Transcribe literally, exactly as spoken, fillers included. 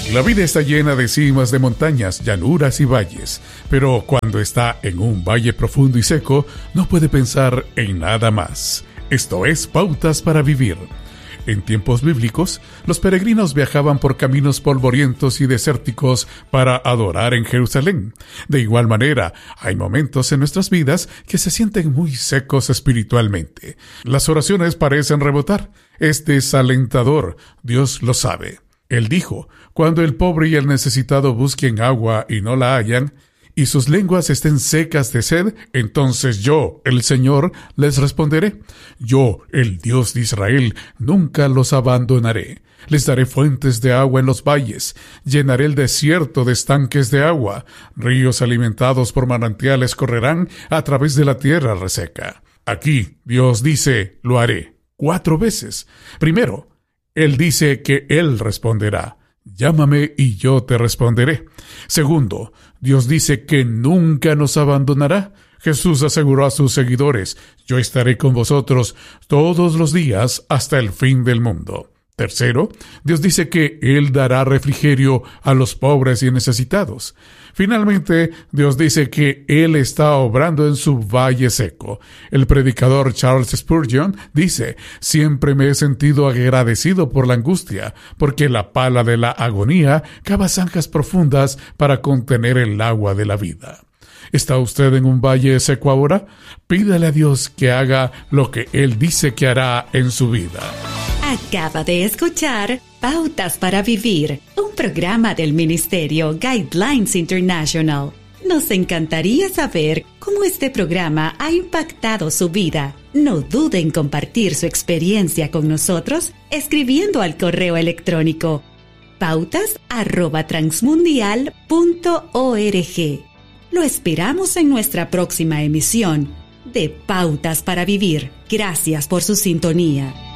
La vida está llena de cimas de montañas, llanuras y valles, pero cuando está en un valle profundo y seco, no puede pensar en nada más. Esto es Pautas para Vivir. En tiempos bíblicos, los peregrinos viajaban por caminos polvorientos y desérticos para adorar en Jerusalén. De igual manera, hay momentos en nuestras vidas que se sienten muy secos espiritualmente. Las oraciones parecen rebotar. Es desalentador, Dios lo sabe. Él dijo, cuando el pobre y el necesitado busquen agua y no la hallan, y sus lenguas estén secas de sed, entonces yo, el Señor, les responderé. Yo, el Dios de Israel, nunca los abandonaré. Les daré fuentes de agua en los valles, llenaré el desierto de estanques de agua, ríos alimentados por manantiales correrán a través de la tierra reseca. Aquí, Dios dice, lo haré, cuatro veces. Primero, Él dice que Él responderá. Llámame y yo te responderé. Segundo, Dios dice que nunca nos abandonará. Jesús aseguró a sus seguidores, yo estaré con vosotros todos los días hasta el fin del mundo. Tercero, Dios dice que Él dará refrigerio a los pobres y necesitados. Finalmente, Dios dice que Él está obrando en su valle seco. El predicador Charles Spurgeon dice, siempre me he sentido agradecido por la angustia, porque la pala de la agonía cava zanjas profundas para contener el agua de la vida. ¿Está usted en un valle seco ahora? Pídale a Dios que haga lo que Él dice que hará en su vida. Acaba de escuchar Pautas para Vivir, un programa del Ministerio Guidelines International. Nos encantaría saber cómo este programa ha impactado su vida. No dude en compartir su experiencia con nosotros escribiendo al correo electrónico pautas arroba transmundial punto org. Lo esperamos en nuestra próxima emisión de Pautas para Vivir. Gracias por su sintonía.